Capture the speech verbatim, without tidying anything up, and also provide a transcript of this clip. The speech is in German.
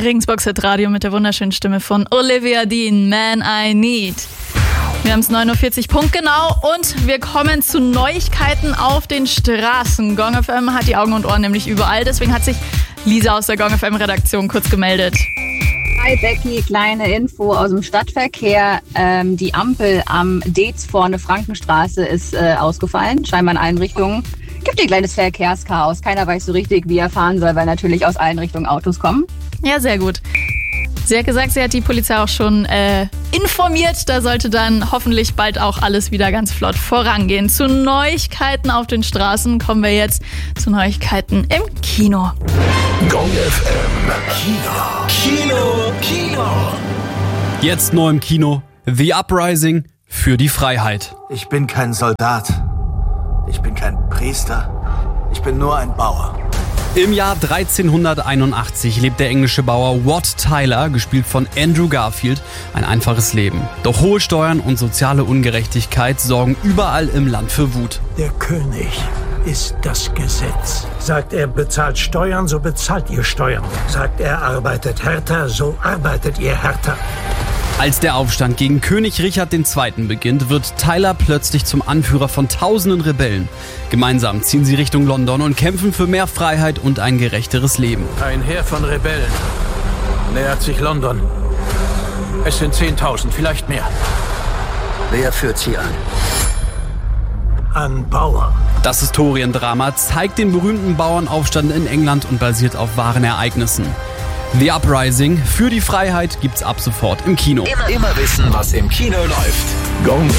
Regensburg Hit Radio mit der wunderschönen Stimme von Olivia Dean, Man I Need. Wir haben es neun Uhr vierzig Punkt genau und wir kommen zu Neuigkeiten auf den Straßen. Gong F M hat die Augen und Ohren nämlich überall, deswegen hat sich Lisa aus der Gong F M Redaktion kurz gemeldet. Hi Becky, kleine Info aus dem Stadtverkehr. Ähm, die Ampel am Dez vorne Frankenstraße ist äh, ausgefallen, scheinbar in allen Richtungen. Gibt ein kleines Verkehrschaos. Keiner weiß so richtig, wie er fahren soll, weil natürlich aus allen Richtungen Autos kommen. Ja, sehr gut. Sie hat gesagt, sie hat die Polizei auch schon äh, informiert. Da sollte dann hoffentlich bald auch alles wieder ganz flott vorangehen. Zu Neuigkeiten auf den Straßen kommen wir jetzt zu Neuigkeiten im Kino. Gong F M Kino. Kino. Kino. Jetzt neu im Kino. The Uprising für die Freiheit. Ich bin kein Soldat. Ich bin kein Priester. Ich bin nur ein Bauer. Im Jahr dreizehnhunderteinundachtzig lebt der englische Bauer Wat Tyler, gespielt von Andrew Garfield, ein einfaches Leben. Doch hohe Steuern und soziale Ungerechtigkeit sorgen überall im Land für Wut. Der König ist das Gesetz. Sagt er bezahlt Steuern, so bezahlt ihr Steuern. Sagt er arbeitet härter, so arbeitet ihr härter. Als der Aufstand gegen König Richard der Zweite beginnt, wird Tyler plötzlich zum Anführer von tausenden Rebellen. Gemeinsam ziehen sie Richtung London und kämpfen für mehr Freiheit und ein gerechteres Leben. Ein Heer von Rebellen nähert sich London. Es sind zehntausend, vielleicht mehr. Wer führt sie an? An Bauern. Das Historiendrama zeigt den berühmten Bauernaufstand in England und basiert auf wahren Ereignissen. The Uprising für die Freiheit gibt's ab sofort im Kino. Immer, immer wissen, was im Kino läuft. Gong